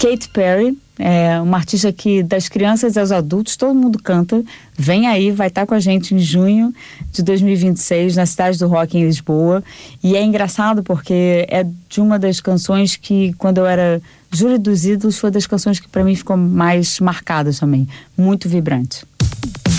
Katy Perry, uma artista que das crianças aos adultos, todo mundo canta. Vem aí, vai estar com a gente em junho de 2026, na Cidade do Rock em Lisboa. E é engraçado porque é de uma das canções que, quando eu era júri dos ídolos, foi das canções que para mim ficou mais marcadas também. Muito vibrante.